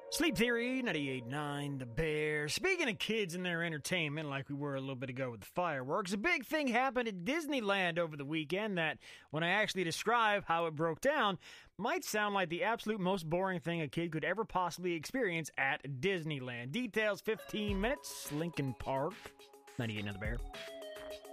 Sleep Theory, 98.9 The Bear. Speaking of kids and their entertainment, like we were a little bit ago with the fireworks, a big thing happened at Disneyland over the weekend that, when I actually describe how it broke down, might sound like the absolute most boring thing a kid could ever possibly experience at Disneyland. Details 15 minutes, Lincoln Park, 98.9 The Bear.